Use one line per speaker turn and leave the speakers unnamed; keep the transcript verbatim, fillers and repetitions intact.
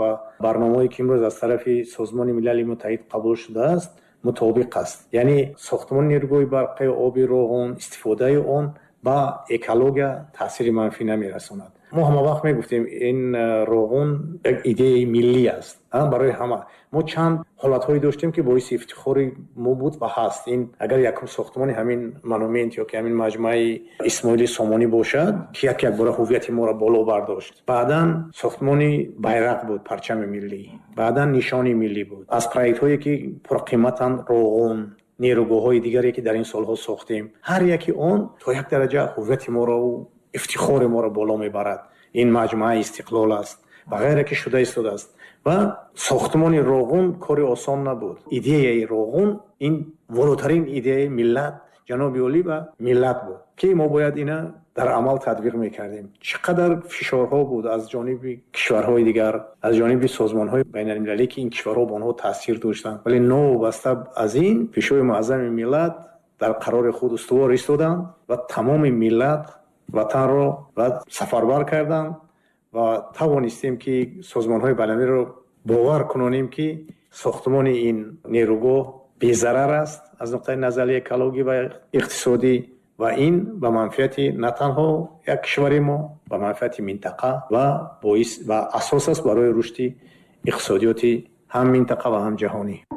با برنامه‌ای که امروز از طرف سازمان ملل متحد قبول شده است مطابق است. یعنی ساختمان نیروگاه برقی آبی روغن استفاده اون با اکولوژی تاثیر منفی نمی‌رساند. ما همه وقت میگفتیم این روغن یک ایده ملی است برای همه. ما چند حالت‌هایی داشتیم که باعث افتخار ما بود و هست. این اگر یکم ساختمان همین مونومنت یا که همین مجمع اسماعیل سامانی باشد که یک یک بار هویت ما را بالا برداشت. بعداً ساختمان بیرق بود، پرچم ملی. بعداً نشانی ملی بود. از پروژه‌هایی که پر قیمتن روغن، نیروگاه‌های دیگری که در این سال‌ها ساختیم، هر یکی اون تا یک درجه هویت ما را و افتخار ما را بالا میبرد. این مجمع استقلال است و غیره که شده ایستاده است. و ساختمان روغن کار آسان نبود. ایده روغن این والاترین ایده ملت جناب عالی و ملت بود که ما باید اینا در عمل تطبیق میکردیم. چقدر فشارها بود از جانب کشورهای دیگر، از جانب سازمانهای بین المللی که این کشورها به آنها تاثیر داشتند، ولی نو واسطه از این پیشوی معظم ملت در قرار خود استوار ایستادند و تمام ملت وطن را و سفربر کردند و توانستیم که سازمان‌های بین‌المللی را باور کنونیم که ساختمان این نیروگاه بی‌ضرر است از نقطه نظر اکولوژی و اقتصادی و این به منفعت نه تنها یک کشور ما، به منفعت منطقه و باعث و اساس است برای رشد اقتصادیات هم منطقه و هم جهانی.